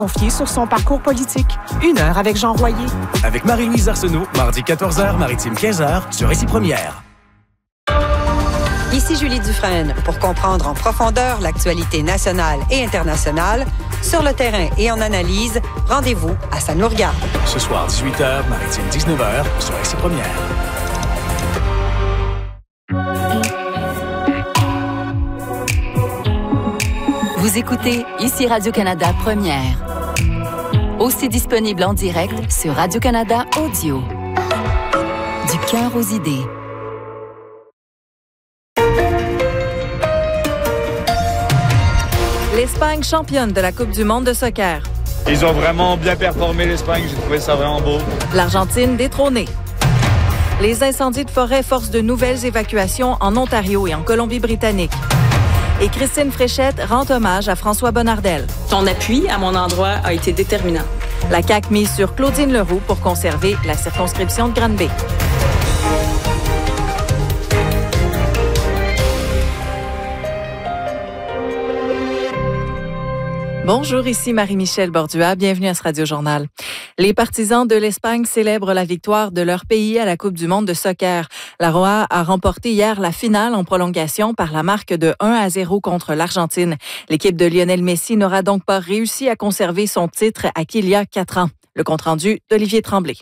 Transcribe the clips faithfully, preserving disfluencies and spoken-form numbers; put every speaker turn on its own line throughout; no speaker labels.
Confié sur son parcours politique. Une heure avec Jean Royer.
Avec Marie-Louise Arsenault, mardi quatorze heures, Maritime quinze heures, sur Récit Première.
Ici Julie Dufresne. Pour comprendre en profondeur l'actualité nationale et internationale, sur le terrain et en analyse, rendez-vous à Ça nous regarde.
Ce soir, dix-huit heures, Maritime dix-neuf heures, sur Récit Première.
Vous écoutez ici Radio-Canada Première. Aussi disponible en direct sur Radio-Canada Audio. Du cœur aux idées.
L'Espagne championne de la Coupe du monde de soccer.
Ils ont vraiment bien performé, l'Espagne. J'ai trouvé ça vraiment beau.
L'Argentine détrônée. Les incendies de forêt forcent de nouvelles évacuations en Ontario et en Colombie-Britannique. Et Christine Fréchette rend hommage à François Bonnardel.
Ton appui à mon endroit a été déterminant.
La C A Q mise sur Claudine Leroux pour conserver la circonscription de Granby. Bonjour, ici Marie-Michel Bordua. Bienvenue à ce Radio-Journal. Les partisans de l'Espagne célèbrent la victoire de leur pays à la Coupe du monde de soccer. La Roja a remporté hier la finale en prolongation par la marque de un à zéro contre l'Argentine. L'équipe de Lionel Messi n'aura donc pas réussi à conserver son titre acquis il y a quatre ans. Le compte-rendu d'Olivier Tremblay.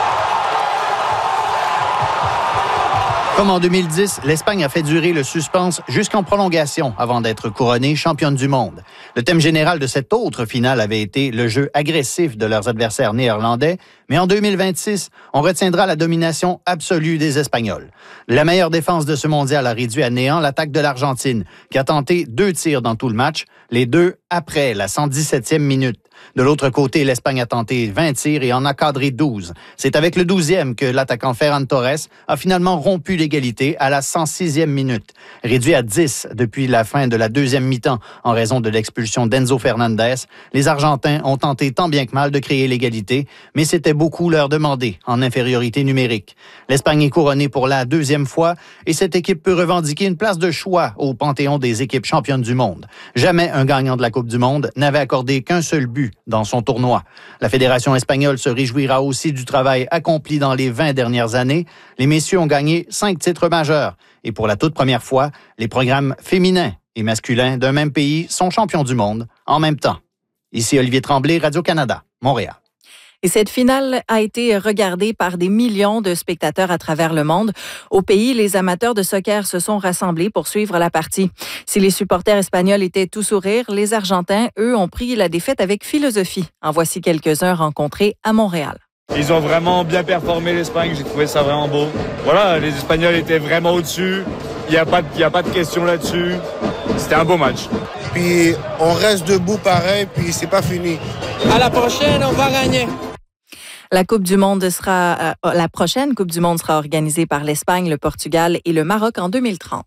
Comme en deux mille dix, l'Espagne a fait durer le suspense jusqu'en prolongation avant d'être couronnée championne du monde. Le thème général de cette autre finale avait été le jeu agressif de leurs adversaires néerlandais, mais en deux mille vingt-six, on retiendra la domination absolue des Espagnols. La meilleure défense de ce mondial a réduit à néant l'attaque de l'Argentine, qui a tenté deux tirs dans tout le match, les deux après la cent dix-septième minute. De l'autre côté, l'Espagne a tenté vingt tirs et en a cadré douze. C'est avec le douzième que l'attaquant Ferran Torres a finalement rompu l'égalité à la cent sixième minute. Réduit à dix depuis la fin de la deuxième mi-temps en raison de l'expulsion d'Enzo Fernandez, les Argentins ont tenté tant bien que mal de créer l'égalité, mais c'était beaucoup leur demander en infériorité numérique. L'Espagne est couronnée pour la deuxième fois et cette équipe peut revendiquer une place de choix au panthéon des équipes championnes du monde. Jamais un gagnant de la Coupe du monde n'avait accordé qu'un seul but dans son tournoi. La Fédération espagnole se réjouira aussi du travail accompli dans les vingt dernières années. Les messieurs ont gagné cinq titres majeurs. Et pour la toute première fois, les programmes féminins et masculins d'un même pays sont champions du monde en même temps. Ici Olivier Tremblay, Radio-Canada, Montréal.
Et cette finale a été regardée par des millions de spectateurs à travers le monde. Au pays, les amateurs de soccer se sont rassemblés pour suivre la partie. Si les supporters espagnols étaient tout sourire, les Argentins, eux, ont pris la défaite avec philosophie. En voici quelques-uns rencontrés à Montréal.
Ils ont vraiment bien performé, l'Espagne. J'ai trouvé ça vraiment beau. Voilà, les Espagnols étaient vraiment au-dessus. Il n'y a pas de, il y a pas de question là-dessus. C'était un beau match.
Puis on reste debout pareil, puis c'est pas fini.
À la prochaine, on va gagner.
La Coupe du monde sera, euh, la prochaine Coupe du monde sera organisée par l'Espagne, le Portugal et le Maroc en deux mille trente.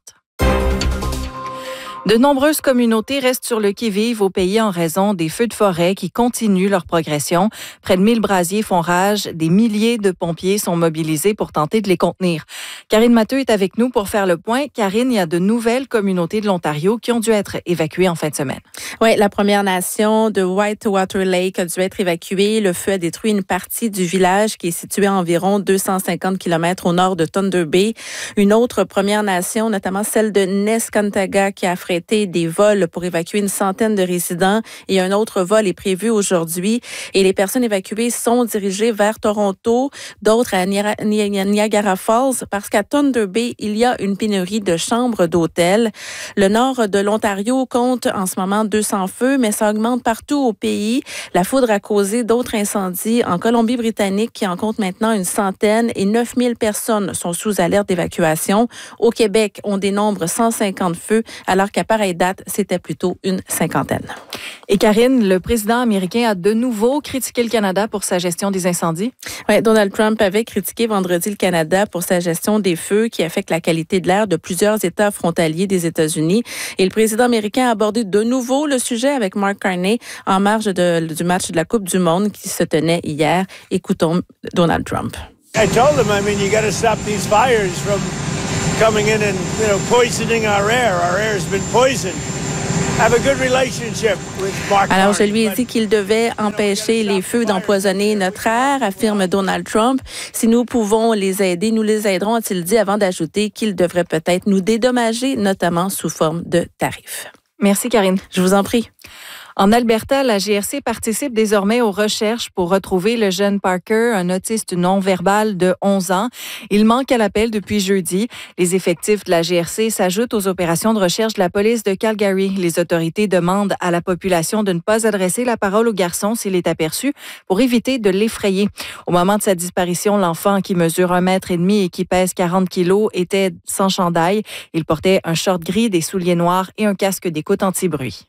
De nombreuses communautés restent sur le qui-vive au pays en raison des feux de forêt qui continuent leur progression. Près de mille brasiers font rage. Des milliers de pompiers sont mobilisés pour tenter de les contenir. Karine Matteux est avec nous pour faire le point. Karine, il y a de nouvelles communautés de l'Ontario qui ont dû être évacuées en fin de semaine.
Oui, la Première Nation de Whitewater Lake a dû être évacuée. Le feu a détruit une partie du village qui est situé à environ deux cent cinquante kilomètres au nord de Thunder Bay. Une autre Première Nation, notamment celle de Neskantaga, qui a affrété des vols pour évacuer une centaine de résidents et un autre vol est prévu aujourd'hui. Et les personnes évacuées sont dirigées vers Toronto, d'autres à Niagara Falls, parce qu'à Thunder Bay, il y a une pénurie de chambres d'hôtel. Le nord de l'Ontario compte en ce moment deux cents feux, mais ça augmente partout au pays. La foudre a causé d'autres incendies en Colombie-Britannique qui en compte maintenant une centaine et neuf mille personnes sont sous alerte d'évacuation. Au Québec, on dénombre cent cinquante feux, alors qu'à pareille date, c'était plutôt une cinquantaine.
Et Karine, le président américain a de nouveau critiqué le Canada pour sa gestion des incendies.
Oui, Donald Trump avait critiqué vendredi le Canada pour sa gestion des feux qui affectent la qualité de l'air de plusieurs États frontaliers des États-Unis. Et le président américain a abordé de nouveau le sujet avec Mark Carney en marge de, du match de la Coupe du monde qui se tenait hier. Écoutons Donald Trump.
I told him, I mean, you got to stop these fires from coming in and, you know, poisoning our air. Our air has been poisoned. have a good relationship with Mark
Alors,
Martin,
je lui ai
but-
dit qu'il devait empêcher les feux d'empoisonner notre air, affirme Donald Trump. Si nous pouvons les aider, nous les aiderons, a-t-il dit, avant d'ajouter qu'il devrait peut-être nous dédommager, notamment sous forme de tarifs.
Merci, Karine.
Je vous en prie.
En Alberta, la G R C participe désormais aux recherches pour retrouver le jeune Parker, un autiste non-verbal de onze ans. Il manque à l'appel depuis jeudi. Les effectifs de la G R C s'ajoutent aux opérations de recherche de la police de Calgary. Les autorités demandent à la population de ne pas adresser la parole au garçon s'il est aperçu pour éviter de l'effrayer. Au moment de sa disparition, l'enfant qui mesure un mètre et demi et qui pèse quarante kilos était sans chandail. Il portait un short gris, des souliers noirs et un casque d'écoute anti-bruit.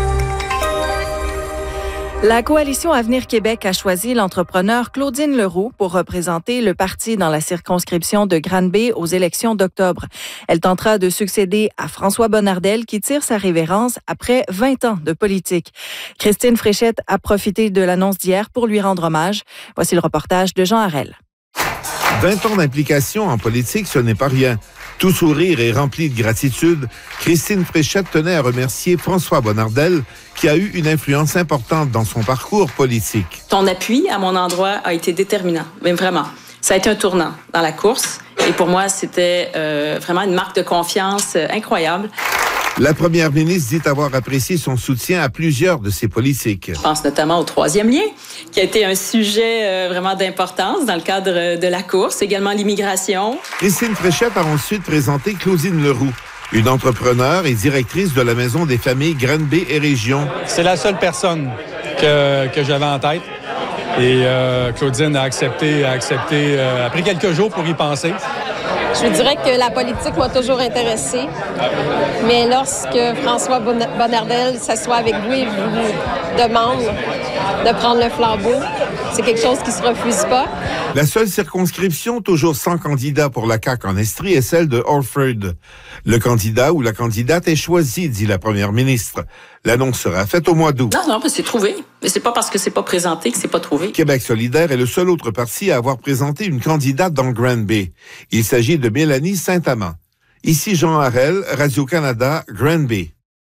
La coalition Avenir Québec a choisi l'entrepreneur Claudine Leroux pour représenter le parti dans la circonscription de Granby aux élections d'octobre. Elle tentera de succéder à François Bonnardel qui tire sa révérence après vingt ans de politique. Christine Fréchette a profité de l'annonce d'hier pour lui rendre hommage. Voici le reportage de Jean Harel.
vingt ans d'implication en politique, ce n'est pas rien. Tout sourire et rempli de gratitude, Christine Fréchette tenait à remercier François Bonnardel, qui a eu une influence importante dans son parcours politique.
Ton appui à mon endroit a été déterminant, mais vraiment. Ça a été un tournant dans la course et pour moi, c'était euh, vraiment une marque de confiance euh, incroyable.
La première ministre dit avoir apprécié son soutien à plusieurs de ses politiques.
Je pense notamment au troisième lien, qui a été un sujet euh, vraiment d'importance dans le cadre de la course, également l'immigration.
Christine Fréchette a ensuite présenté Claudine Leroux, une entrepreneure et directrice de la Maison des familles Granby et Région.
C'est la seule personne que, que j'avais en tête. Et euh, Claudine a accepté, a accepté, euh, a pris quelques jours pour y penser.
Je vous dirais que la politique m'a toujours intéressée, mais lorsque François Bonnardel s'assoit avec vous et vous demande de prendre le flambeau, c'est quelque chose qui se refuse pas.
La seule circonscription toujours sans candidat pour la C A Q en Estrie est celle de Orford. Le candidat ou la candidate est choisi, dit la première ministre. L'annonce sera faite au mois d'août.
Non, non, mais c'est trouvé. Mais c'est pas parce que c'est pas présenté que c'est pas trouvé.
Québec solidaire est le seul autre parti à avoir présenté une candidate dans Granby. Il s'agit de Mélanie Saint-Amand. Ici Jean Harel, Radio-Canada, Granby.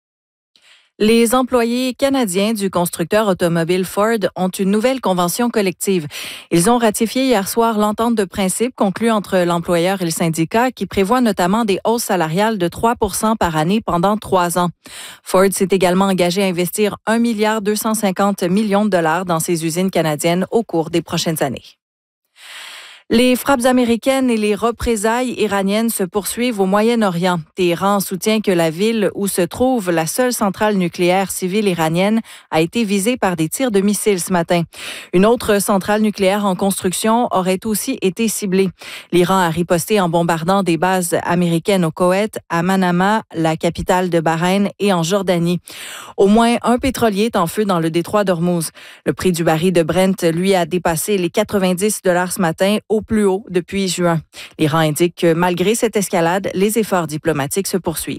Les employés canadiens du constructeur automobile Ford ont une nouvelle convention collective. Ils ont ratifié hier soir l'entente de principe conclue entre l'employeur et le syndicat qui prévoit notamment des hausses salariales de trois pour cent par année pendant trois ans. Ford s'est également engagé à investir un milliard deux cent cinquante millions de dollars dans ses usines canadiennes au cours des prochaines années. Les frappes américaines et les représailles iraniennes se poursuivent au Moyen-Orient. Téhéran soutient que la ville où se trouve la seule centrale nucléaire civile iranienne a été visée par des tirs de missiles ce matin. Une autre centrale nucléaire en construction aurait aussi été ciblée. L'Iran a riposté en bombardant des bases américaines au Koweït, à Manama, la capitale de Bahreïn, et en Jordanie. Au moins un pétrolier est en feu dans le détroit d'Ormuz. Le prix du baril de Brent, lui, a dépassé les quatre-vingt-dix dollars ce matin, au plus haut depuis juin. L'Iran indique que malgré cette escalade, les efforts diplomatiques se poursuivent.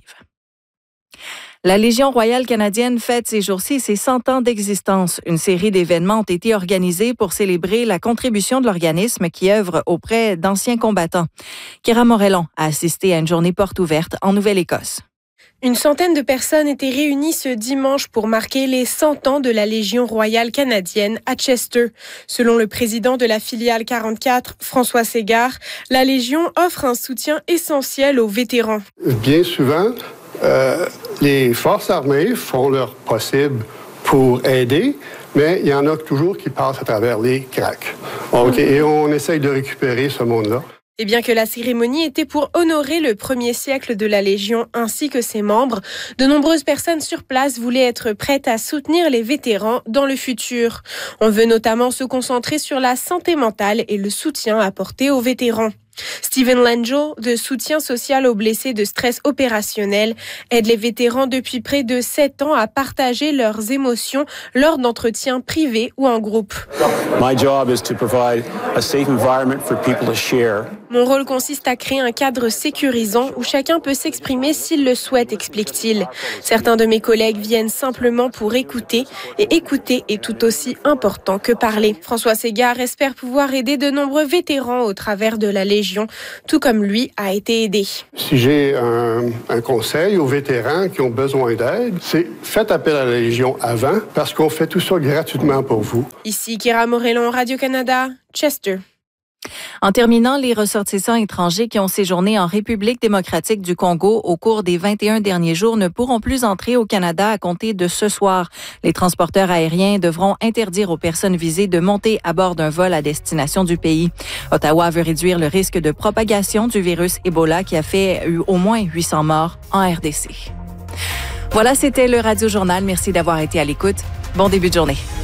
La Légion royale canadienne fête ces jours-ci ses cent ans d'existence. Une série d'événements ont été organisés pour célébrer la contribution de l'organisme qui œuvre auprès d'anciens combattants. Kéra Morellon a assisté à une journée porte ouverte en Nouvelle-Écosse.
Une centaine de personnes étaient réunies ce dimanche pour marquer les cent ans de la Légion royale canadienne à Chester. Selon le président de la filiale quarante-quatre, François Ségard, la Légion offre un soutien essentiel aux vétérans.
Bien souvent, euh, les forces armées font leur possible pour aider, mais il y en a toujours qui passent à travers les cracks. Okay, et on essaye de récupérer ce monde-là.
Et bien que la cérémonie était pour honorer le premier siècle de la Légion ainsi que ses membres, de nombreuses personnes sur place voulaient être prêtes à soutenir les vétérans dans le futur. On veut notamment se concentrer sur la santé mentale et le soutien apporté aux vétérans. Stephen Langeau, de soutien social aux blessés de stress opérationnel, aide les vétérans depuis près de sept ans à partager leurs émotions lors d'entretiens privés ou en groupe.
My job is to provide a safe environment for people to share.
Mon rôle consiste à créer un cadre sécurisant où chacun peut s'exprimer s'il le souhaite, explique-t-il. Certains de mes collègues viennent simplement pour écouter, et écouter est tout aussi important que parler. François Ségard espère pouvoir aider de nombreux vétérans au travers de la Légion, tout comme lui a été aidé.
Si j'ai un, un conseil aux vétérans qui ont besoin d'aide, c'est faites appel à la Légion avant, parce qu'on fait tout ça gratuitement pour vous.
Ici Kira Morellon, Radio-Canada, Chester.
En terminant, les ressortissants étrangers qui ont séjourné en République démocratique du Congo au cours des vingt et un derniers jours ne pourront plus entrer au Canada à compter de ce soir. Les transporteurs aériens devront interdire aux personnes visées de monter à bord d'un vol à destination du pays. Ottawa veut réduire le risque de propagation du virus Ebola qui a fait au moins huit cents morts en R D C. Voilà, c'était le Radio Journal. Merci d'avoir été à l'écoute. Bon début de journée.